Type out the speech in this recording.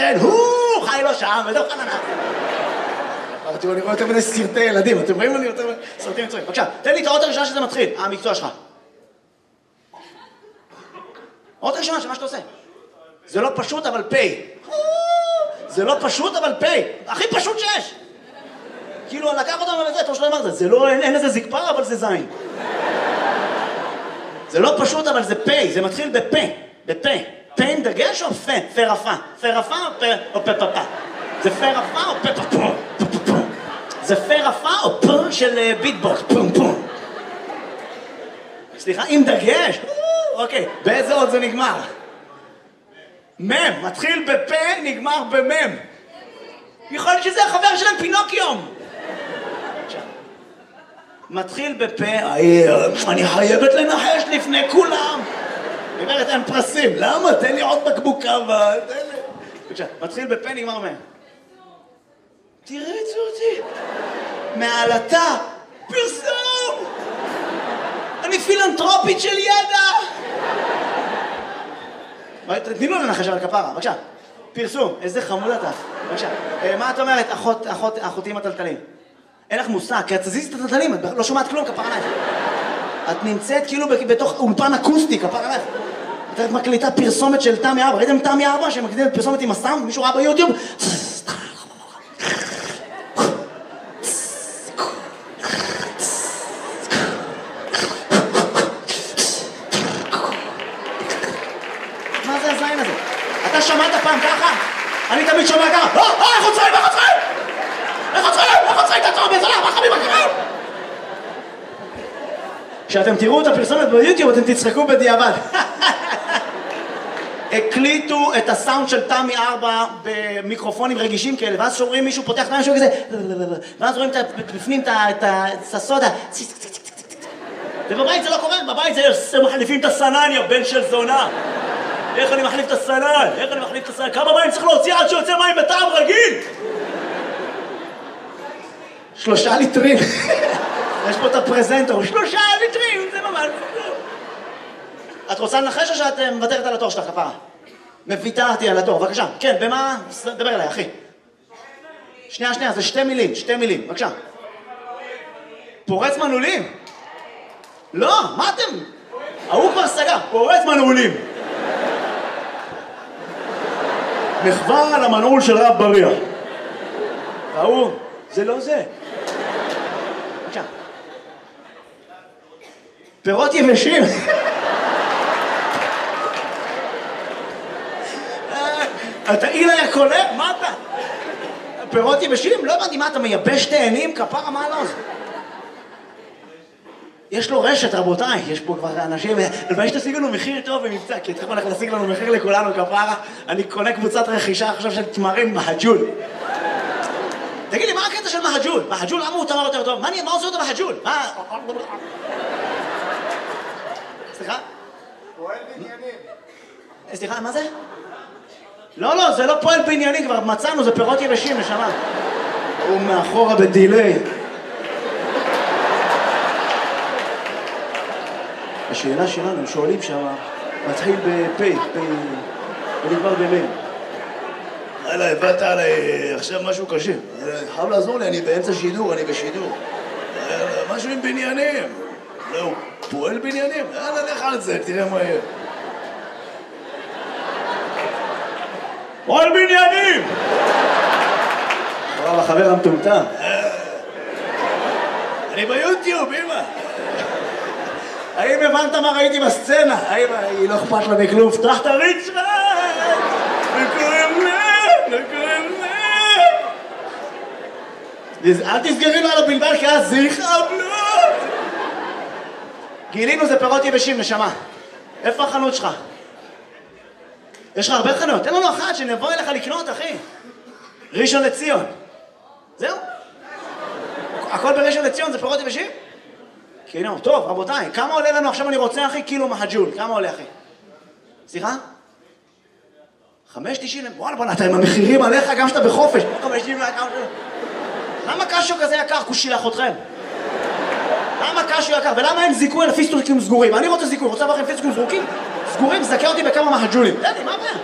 כן, חי לו שם, ודאו חננה. תראו, אני רואה יותר מדי סרטי ילדים, אתם רואים לי יותר סרטים מצויים. בבקשה, תן לי את האות הראשונה שזה מתחיל, המקצוע שלך. האות הראשונה שמה שאתה עושה. זה לא פשוט, אבל פי. זה לא פשוט, אבל פי. הכי פשוט שיש. כאילו, לקח אותם לזה, אתה שלא אמרת, זה לא, אין לזה זקפה, אבל זה זין. זה לא פשוט, אבל זה פי, זה מתחיל בפה, בפה. פה עם דגש או פה? פה רפה. פה רפה או פה פפה? זה פה רפה או פה פפה? זה פה רפה או פה של ביטבוקס? פום פום. סליחה, עם דגש? אוקיי, באיזה עוד זה נגמר? מם, מתחיל בפה, נגמר במם. יכול להיות שזה החבר שלהם פינוקיום. מתחיל בפה, אני חייבת לנחש לפני כולם. אומרת, אין פרסים. למה? תן לי עוד בקבוקה תן לי. בבקשה, מתחיל בפה, נגמר מהם. תראה את זה אותי. מעלתה, פרסום. אני פילנטרופית של ידע. תני לו לנחש על הכפרה, בבקשה. פרסום, איזה חמוד אתה. בבקשה. מה את אומרת, אחותי עם הטלטלים? אין לך מושג, כי את תזיז את הטלטלים, את לא שומעת כלום, כפרה עלייך. את נמצאת כאילו בתוך אולפן אקוסטי, כפרה עלייך. את מקליטה פרסומת של תמי 4. ראיתם תמי 4 שמקליטה פרסומת עם הסאונד? מישהו ראה ביוטיוב? מה זה הזין הזה? אתה שמעת פעם ככה? אני תמיד שומע ככה. איך עוצרים? איך עוצרים? איך עוצרים? איך עוצרים? אתה צורם בזולה? מה חביב הקרב? כשאתם תראו את הפרסומת ביוטיוב אתם תצחקו בדיעבד. הקליטו את הסאונד של תמי 4 במיקרופונים רגישים כאלה, ואז שומעים מישהו פותח את משהו כזה, ואז רואים בפנים את הסודה. ובבית זה לא קורה, בבית זה מחליפים את הסנן, יא בן של זונה. איך אני מחליף את הסנן? איך אני מחליף את הסנן? כמה מים צריך להוציא עד שיוצא מים בטעם רגיל? 3 ליטרים. יש פה את הפרזנטור, 3 ליטרים, זה ממש... את רוצה לנחש או שאת מוותרת על התור שלך, כפרה? מוותרתי על התור, בבקשה. כן, במה? דבר אליי, אחי. שנייה, זה 2 מילים, בבקשה. פורץ מנעולים? לא, מה אתם? ההוא כבר סגר, פורץ מנעולים. מחווה על המנעול של רב בריח. ההוא, זה לא זה. בבקשה. פירות יבשים. אתה אילה יקולה? מה אתה? פירות יבשים? לא הבנתי, מה אתה מייבש תאנים? כפרה, מה לא זה? יש לו רשת, רבותיי, יש פה כבר אנשים, הלוואי שתשיג לנו מחיר טוב במבצע, כי אתכם הולך להשיג לנו מחיר לכולנו, כפרה, אני קונה קבוצת רכישה עכשיו של תמרים מהג'ול. תגיד לי, מה הקטע של מהג'ול? מהג'ול, למה הוא תמר יותר טוב? מה עושה אותו מהג'ול? מה? סליחה? פועל בניינים. סליחה, מה זה? לא, זה לא פועל בעניינים, כבר מצאנו, זה פירות יבשים, נשמה. הוא מאחורה בדילי. השאלה שלנו, הם שואלים שם, מתחיל בפי, ונגמר במין. הלאה, הבאת עליי עכשיו משהו קשה. חייב לעזור לי, אני באמצע שידור, אני בשידור. משהו עם בניינים. לא, הוא פועל בניינים? לך על זה, תראה מה יהיה. פועל בניינים! וואו, החבר המטומטם. אני ביוטיוב, אמא. האם הבנת מה ראיתי בסצנה? האם היא לא אכפת לה מכלום? פתח את הריצ'רד! וקוראים אל תסגרי לו על הבלבל כי אז זה יכאבלות! גילינו זה פירות יבשים, נשמה. איפה החנות שלך? יש לך הרבה חנויות, תן לנו אחת שנבוא אליך לקנות, אחי. ראשון לציון. זהו? הכל בראשון לציון זה פירות יבשים? כאילו, טוב, רבותיי, כמה עולה לנו עכשיו אני רוצה, אחי, קילו מהג'ול? כמה עולה, אחי? סליחה? 5.90? וואלה, בוא נתה עם המחירים עליך גם שאתה בחופש. 5.90 למה קשיו כזה יקר? כושילך אתכם. למה קשיו יקר? ולמה אין זיכוי על פיסטוקים סגורים? אני רוצה זיכוי, רוצה לכם פיסטוקים סגורים? סגורים, זכה אותי בכמה מהג'ולים. תן לי, מה הבעיה?